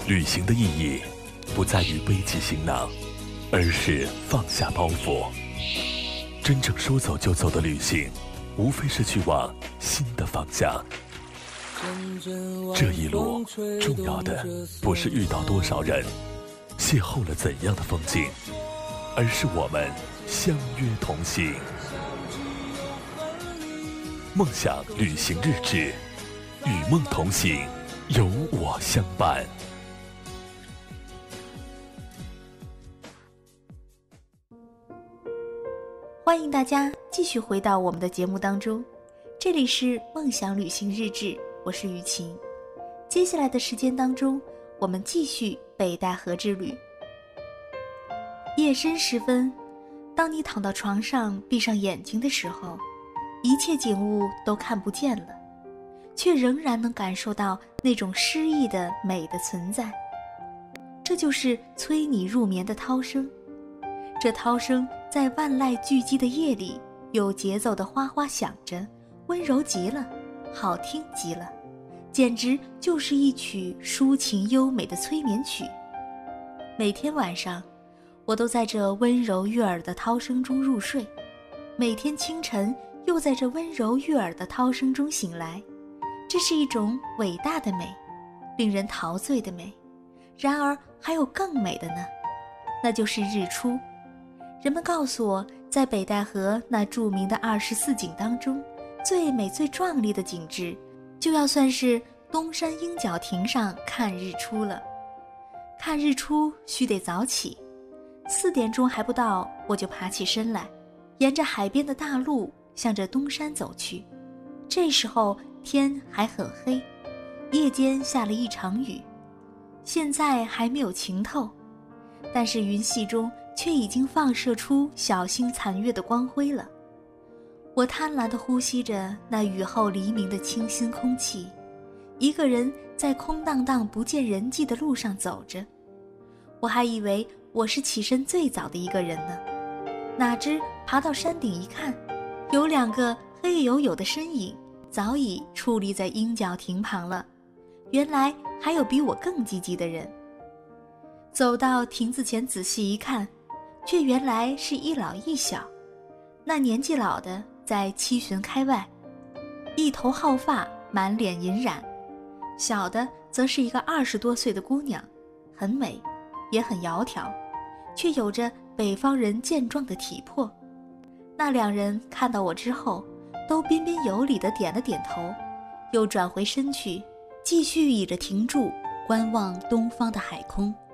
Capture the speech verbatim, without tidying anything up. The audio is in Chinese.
旅行的意义不在于背起行囊，而是放下包袱。真正说走就走的旅行，无非是去往新的方向。这一路重要的不是遇到多少人，邂逅了怎样的风景，而是我们相约同行。梦想旅行日志，与梦同行，有我相伴。 欢迎大家继续回到我们的节目当中，这里是梦想旅行日志，我是雨晴。接下来的时间当中，我们继续北戴河之旅。夜深时分，当你躺到床上闭上眼睛的时候，一切景物都看不见了，却仍然能感受到那种诗意的美的存在。这就是催你入眠的涛声，这涛声在万籁俱寂的夜里，有节奏的哗哗响着，温柔极了，好听极了，简直就是一曲抒情优美的催眠曲。每天晚上，我都在这温柔悦耳的涛声中入睡，每天清晨又在这温柔悦耳的涛声中醒来。这是一种伟大的美，令人陶醉的美。然而还有更美的呢，那就是日出。人们告诉我，在北戴河那著名的二十四景当中，最美最壮丽的景致，就要算是东山鹰角亭上看日出了。看日出须得早起，四点钟还不到，我就爬起身来，沿着海边的大路向着东山走去。这时候天还很黑，夜间下了一场雨，现在还没有晴透，但是云隙中却已经放射出小星残月的光辉了。我贪婪地呼吸着那雨后黎明的清新空气，一个人在空荡荡不见人迹的路上走着。我还以为我是起身最早的一个人呢，哪知爬到山顶一看，有两个黑黝黝的身影早已矗立在鹰角亭旁了。原来还有比我更积极的人。走到亭子前仔细一看，却原来是一老一小。那年纪老的在七旬开外，一头皓发，满脸银染；小的则是一个二十多岁的姑娘，很美，也很窈窕，却有着北方人健壮的体魄。那两人看到我之后，都彬彬有礼地点了点头，又转回身去，继续倚着亭柱观望东方的海空。